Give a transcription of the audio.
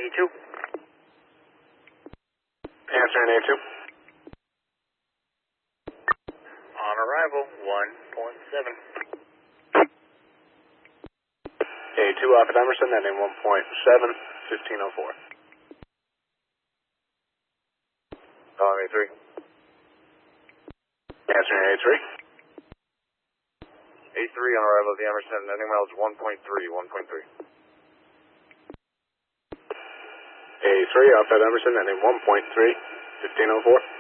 A2. Answering A2. On arrival, 1.7. A2 off at Emerson, ending 1.7, 1504. A3. Answering A3. A3 on arrival at the Emerson, ending miles 1.3, 1.3. A3 off at Emerson, ending 1.3, 1504.